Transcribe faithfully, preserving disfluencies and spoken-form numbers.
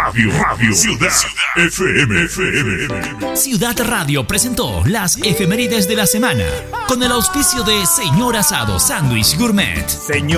Radio, Radio, Ciudad, F M, F M. Ciudad Radio presentó las efemérides de la semana con el auspicio de Señor Asado Sándwich Gourmet. Señor